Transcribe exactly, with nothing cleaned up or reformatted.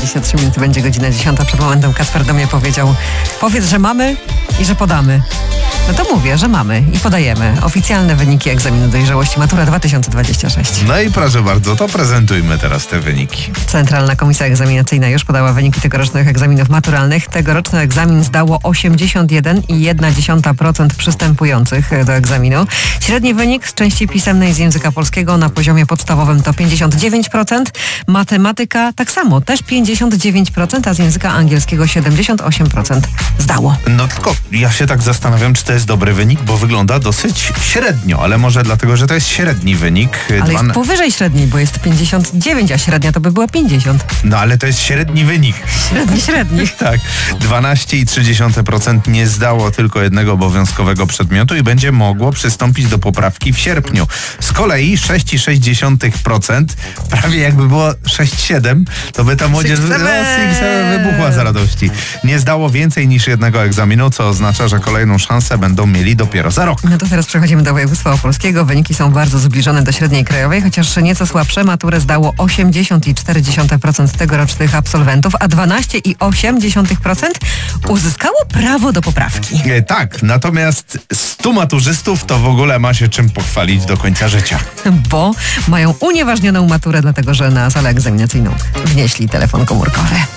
dwadzieścia trzy minuty, będzie godzina dziesiąta. Przed momentem Kacper do mnie powiedział: powiedz, że mamy i że podamy. No to mówię, że mamy i podajemy oficjalne wyniki egzaminu dojrzałości Matura dwa tysiące dwadzieścia sześć. No i proszę bardzo, to prezentujmy teraz te wyniki. Centralna Komisja Egzaminacyjna już podała wyniki tegorocznych egzaminów maturalnych. Tegoroczny egzamin zdało osiemdziesiąt jeden i jedna dziesiąta procent przystępujących do egzaminu. Średni wynik z części pisemnej z języka polskiego na poziomie podstawowym to pięćdziesiąt dziewięć procent. Matematyka tak samo, też pięćdziesiąt dziewięć procent, a z języka angielskiego siedemdziesiąt osiem procent zdało. No tylko ja się tak zastanawiam, czy to jest dobry wynik, bo wygląda dosyć średnio, ale może dlatego, że to jest średni wynik. Ale jest powyżej średniej, bo jest pięćdziesiąt dziewięć, a średnia to by była pięćdziesiąt. No ale to jest średni wynik. Średni, średni. Tak. dwanaście i trzy dziesiąte procent nie zdało tylko jednego obowiązkowego przedmiotu i będzie mogło przystąpić do poprawki w sierpniu. Z kolei sześć i sześć dziesiątych procent, prawie jakby było sześć przecinek siedem, to by ta młodzież no, wybuchła z radości. Nie zdało więcej niż jednego egzaminu, co oznacza, że kolejną szansę będą mieli dopiero za rok. No to teraz przechodzimy do województwa opolskiego. Wyniki są bardzo zbliżone do średniej krajowej, chociaż nieco słabsze. Maturę zdało osiemdziesiąt i cztery dziesiąte procent tegorocznych absolwentów, a dwanaście i osiem dziesiątych procent uzyskało prawo do poprawki. E, tak, natomiast stu maturzystów to w ogóle ma się czym pochwalić do końca życia. Bo mają unieważnioną maturę, dlatego że na salę egzaminacyjną wnieśli telefon komórkowy.